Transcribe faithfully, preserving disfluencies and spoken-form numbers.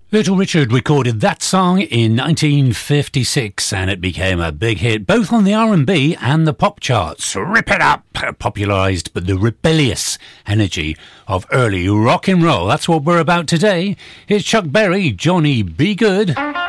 Little Richard recorded that song in nineteen fifty-six and it became a big hit both on the R and B and the pop charts. Rip It Up popularised but the rebellious energy of early rock and roll. That's what we're about today. Here's Chuck Berry, Johnny B. Good.